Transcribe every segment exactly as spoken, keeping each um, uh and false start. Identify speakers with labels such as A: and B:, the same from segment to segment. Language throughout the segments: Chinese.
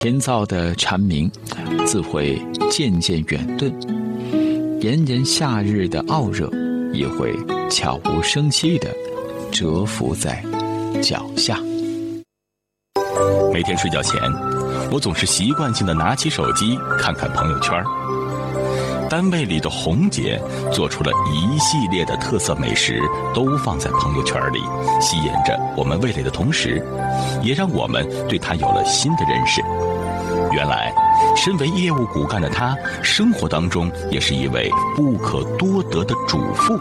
A: 天造的蝉鸣，自会渐渐远遁；炎炎夏日的傲热，也会悄无声息地蛰伏在脚下。
B: 每天睡觉前，我总是习惯性地拿起手机看看朋友圈。单位里的红姐做出了一系列的特色美食，都放在朋友圈里，吸引着我们味蕾的同时，也让我们对她有了新的认识。原来，身为业务骨干的她，生活当中也是一位不可多得的主妇。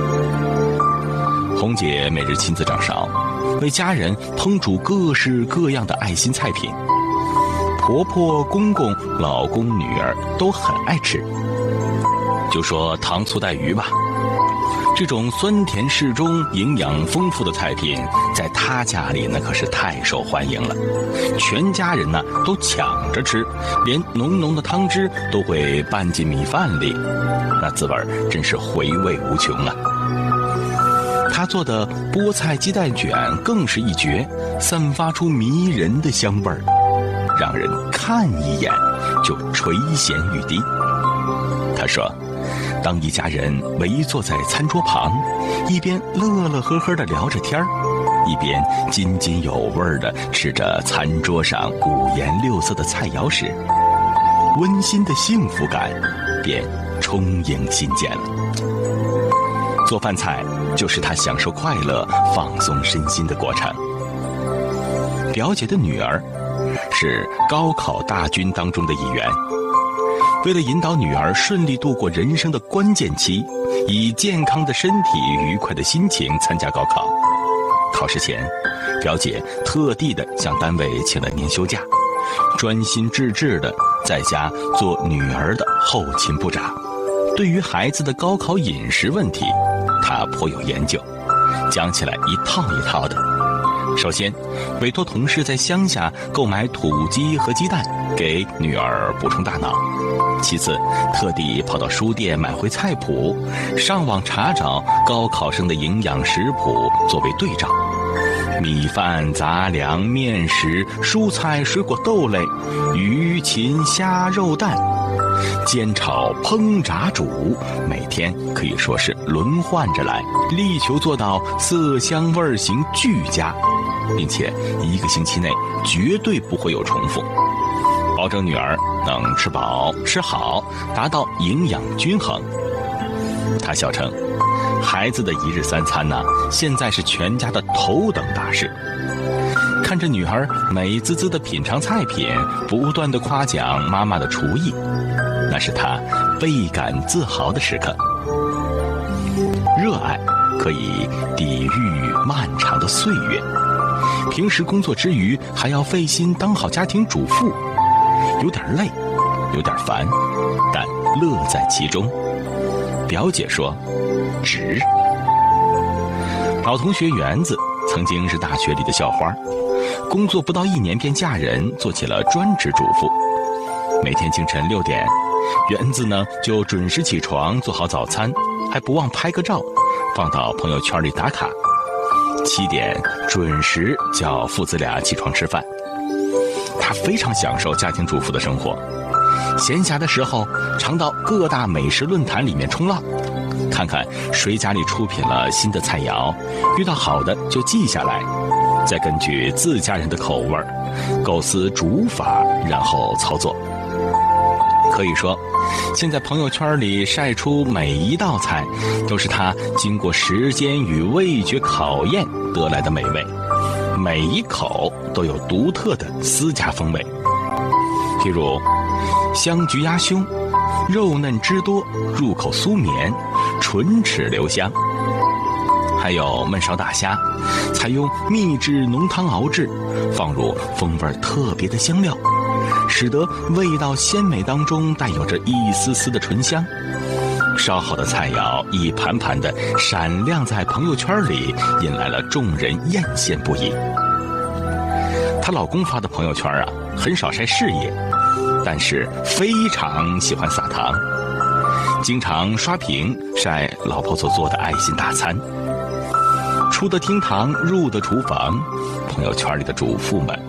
B: 红姐每日亲自掌勺，为家人烹煮各式各样的爱心菜品，婆婆、公公、老公、女儿都很爱吃。就说糖醋带鱼吧，这种酸甜适中、营养丰富的菜品，在她家里那可是太受欢迎了，全家人呢都抢着吃，连浓浓的汤汁都会拌进米饭里，那滋味真是回味无穷啊！她做的菠菜鸡蛋卷更是一绝，散发出迷人的香味儿，让人看一眼就垂涎欲滴。她说，当一家人围坐在餐桌旁，一边乐乐呵呵地聊着天儿，一边津津有味地吃着餐桌上五颜六色的菜肴时，温馨的幸福感便充盈心间了。做饭菜就是她享受快乐、放松身心的过程。表姐的女儿是高考大军当中的一员，为了引导女儿顺利度过人生的关键期，以健康的身体、愉快的心情参加高考。考试前，表姐特地的向单位请了年休假，专心致志的在家做女儿的后勤部长。对于孩子的高考饮食问题，她颇有研究，讲起来一套一套的。首先，委托同事在乡下购买土鸡和鸡蛋，给女儿补充大脑。其次，特地跑到书店买回菜谱，上网查找高考生的营养食谱作为对照。米饭、杂粮、面食、蔬菜、水果、豆类、鱼、禽、虾、肉、蛋，煎炒烹炸煮，每天可以说是轮换着来，力求做到色香味形俱佳，并且一个星期内绝对不会有重复，保证女儿能吃饱吃好，达到营养均衡。他笑称，孩子的一日三餐呢，现在是全家的头等大事。看着女儿美滋滋的品尝菜品，不断的夸奖妈妈的厨艺，那是他倍感自豪的时刻。热爱可以抵御漫长的岁月，平时工作之余还要费心当好家庭主妇，有点累，有点烦，但乐在其中。表姐说，值。老同学园子曾经是大学里的校花，工作不到一年便嫁人，做起了专职主妇。每天清晨六点，园子呢就准时起床，做好早餐，还不忘拍个照，放到朋友圈里打卡。七点准时叫父子俩起床吃饭。她非常享受家庭主妇的生活，闲暇的时候常到各大美食论坛里面冲浪，看看谁家里出品了新的菜肴，遇到好的就记下来，再根据自家人的口味构思煮法，然后操作。可以说，现在朋友圈里晒出每一道菜，都是他经过时间与味觉考验得来的美味，每一口都有独特的私家风味。譬如香焗鸭胸，肉嫩汁多，入口酥绵，唇齿留香。还有焖烧大虾，采用秘制浓汤熬制，放入风味特别的香料，使得味道鲜美当中带有着一丝丝的醇香。烧好的菜肴一盘盘的闪亮在朋友圈里，引来了众人艳羡不已。她老公发的朋友圈啊，很少晒事业，但是非常喜欢撒糖，经常刷屏晒老婆所做的爱心大餐。出得厅堂，入得厨房，朋友圈里的主妇们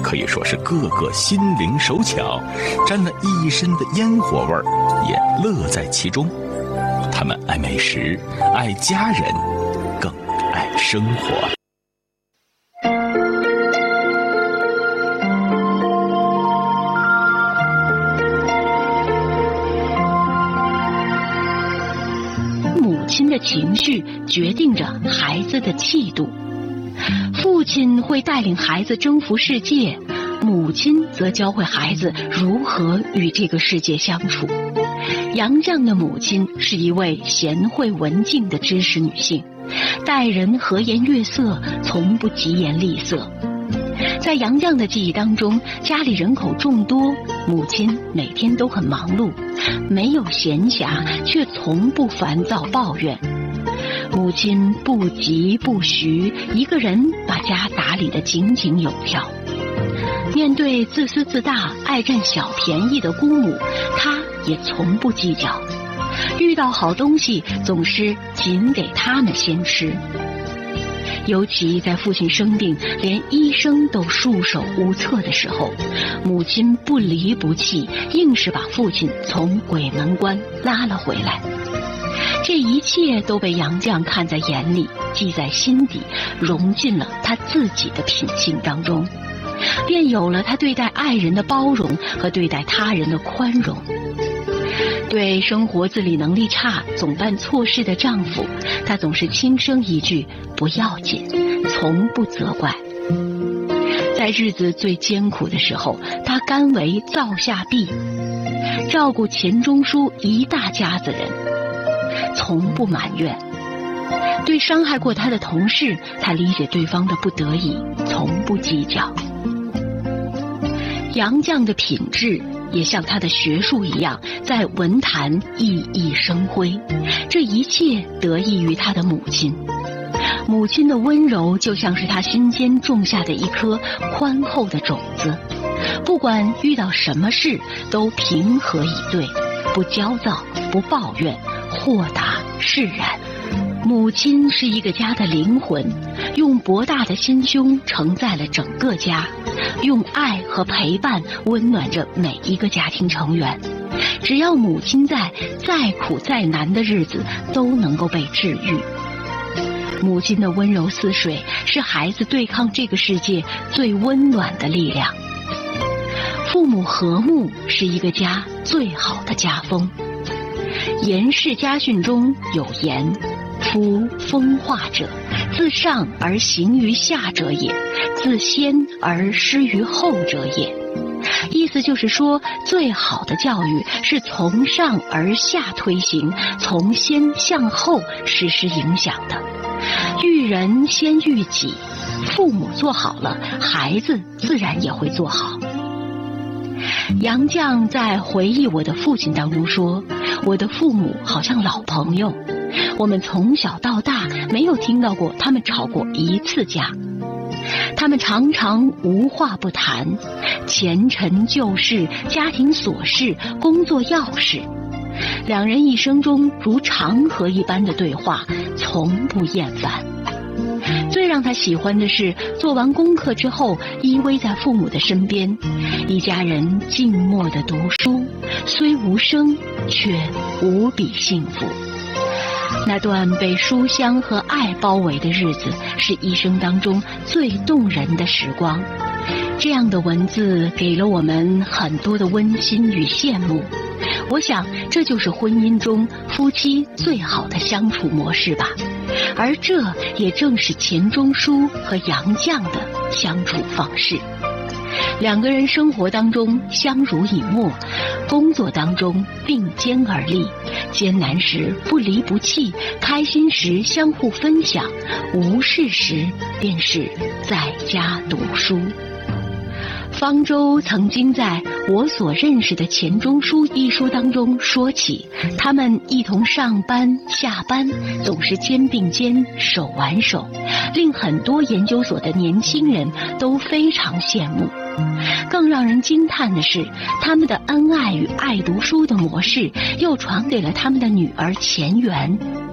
B: 可以说是个个心灵手巧，沾了一身的烟火味儿，也乐在其中。他们爱美食，爱家人，更爱生活。
C: 母亲的情绪决定着孩子的气度。父亲会带领孩子征服世界，母亲则教会孩子如何与这个世界相处。杨绛的母亲是一位贤惠文静的知识女性，待人和颜悦色，从不疾言厉色。在杨绛的记忆当中，家里人口众多，母亲每天都很忙碌，没有闲暇，却从不烦躁抱怨。母亲不急不徐，一个人把家打理得井井有条。面对自私自大、爱占小便宜的姑母，她也从不计较。遇到好东西，总是仅给他们先吃。尤其在父亲生病，连医生都束手无策的时候，母亲不离不弃，硬是把父亲从鬼门关拉了回来。这一切都被杨绛看在眼里，记在心底，融进了他自己的品性当中，便有了他对待爱人的包容和对待他人的宽容。对生活自理能力差、总办错事的丈夫，她总是轻声一句不要紧，从不责怪。在日子最艰苦的时候，她甘为灶下婢，照顾钱钟书一大家子人，从不埋怨。对伤害过她的同事，她理解对方的不得已，从不计较。杨绛的品质也像他的学术一样，在文坛熠熠生辉，这一切得益于他的母亲。母亲的温柔就像是他心间种下的一颗宽厚的种子，不管遇到什么事都平和以对，不焦躁，不抱怨，豁达释然。母亲是一个家的灵魂，用博大的心胸承载了整个家，用爱和陪伴温暖着每一个家庭成员。只要母亲在，再苦再难的日子都能够被治愈。母亲的温柔似水，是孩子对抗这个世界最温暖的力量。父母和睦是一个家最好的家风。严氏家训中有言：夫风化者，自上而行于下者也，自先而施于后者也。意思就是说，最好的教育是从上而下推行，从先向后实施影响的。育人先育己，父母做好了，孩子自然也会做好。杨绛在回忆我的父亲当中说，我的父母好像老朋友，我们从小到大没有听到过他们吵过一次架。他们常常无话不谈，前尘旧事、家庭琐事、工作要事，两人一生中如长河一般的对话，从不厌烦。最让他喜欢的是，做完功课之后依偎在父母的身边，一家人静默地读书，虽无声，却无比幸福。那段被书香和爱包围的日子，是一生当中最动人的时光。这样的文字给了我们很多的温馨与羡慕。我想，这就是婚姻中夫妻最好的相处模式吧。而这也正是钱钟书和杨绛的相处方式。两个人生活当中相濡以沫，工作当中并肩而立，艰难时不离不弃，开心时相互分享，无事时便是在家读书。方舟曾经在我所认识的钱钟书一书当中说起，他们一同上班下班，总是肩并肩手挽手，令很多研究所的年轻人都非常羡慕。更让人惊叹的是，他们的恩爱与爱读书的模式又传给了他们的女儿钱媛。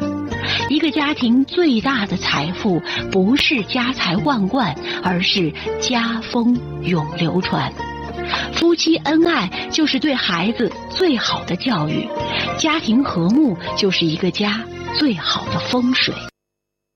C: 一个家庭最大的财富不是家财万贯，而是家风永流传。夫妻恩爱就是对孩子最好的教育，家庭和睦就是一个家最好的风水。